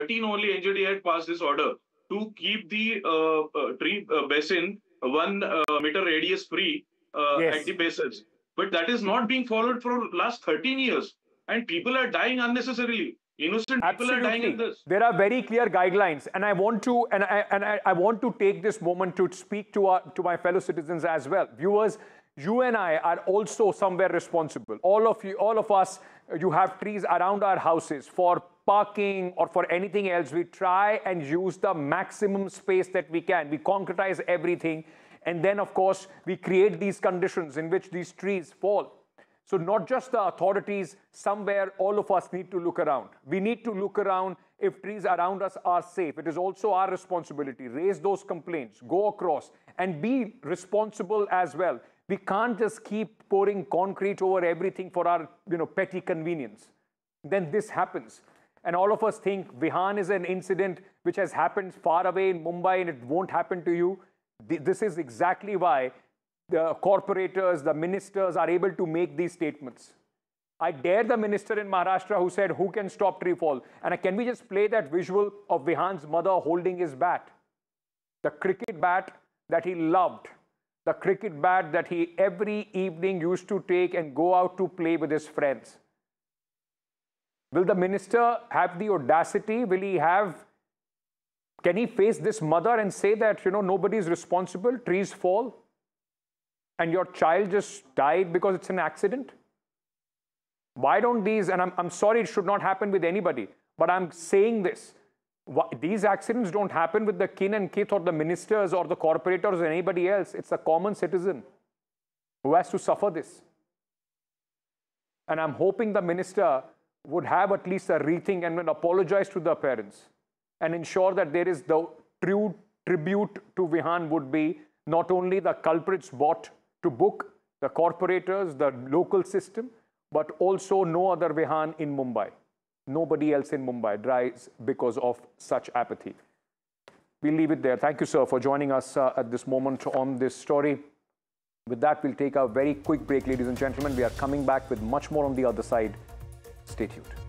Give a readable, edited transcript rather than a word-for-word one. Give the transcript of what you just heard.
2013 only NGT had passed this order to keep the tree basin 1 meter radius free at the Yes. bases. But that is not being followed for last 13 years. And people are dying unnecessarily. Innocent people are dying in Absolutely. this. There are very clear guidelines, and I want to I want to take this moment to speak to my fellow citizens as well. Viewers, you and I are also somewhere responsible. All of you, all of us, you have trees around our houses for parking or for anything else. We try and use the maximum space that we can. We concretize everything, and then of course we create these conditions in which these trees fall. So not just the authorities, somewhere all of us need to look around. We need to look around if trees around us are safe. It is also our responsibility. Raise those complaints, go across, and be responsible as well. We can't just keep pouring concrete over everything for our petty convenience. Then this happens. And all of us think Vihan is an incident which has happened far away in Mumbai and it won't happen to you. This is exactly why the corporators, the ministers are able to make these statements. I dare the minister in Maharashtra who said, who can stop tree fall? And can we just play that visual of Vihan's mother holding his bat? The cricket bat that he loved. The cricket bat that he every evening used to take and go out to play with his friends. Will the minister have the audacity? Can he face this mother and say that, nobody is responsible, trees fall? And your child just died because it's an accident? Why don't these, and I'm sorry, it should not happen with anybody, but I'm saying this. These accidents don't happen with the kin and kith or the ministers or the corporators or anybody else. It's a common citizen who has to suffer this. And I'm hoping the minister would have at least a rethink and apologize to the parents and ensure that there is the true tribute to Vihan would be not only the culprits brought to book, the corporators, the local system, but also no other Vihan in Mumbai. Nobody else in Mumbai dies because of such apathy. We'll leave it there. Thank you, sir, for joining us at this moment on this story. With that, we'll take a very quick break, ladies and gentlemen. We are coming back with much more on the other side. Stay tuned.